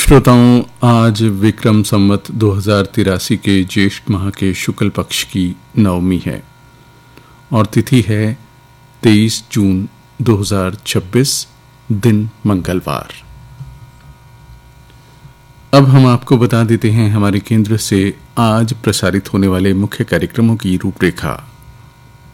श्रोताओं, आज विक्रम संवत 2083 के ज्येष्ठ माह के शुक्ल पक्ष की नवमी है और तिथि है 23 जून 2026, दिन मंगलवार। अब हम आपको बता देते हैं हमारे केंद्र से आज प्रसारित होने वाले मुख्य कार्यक्रमों की रूपरेखा।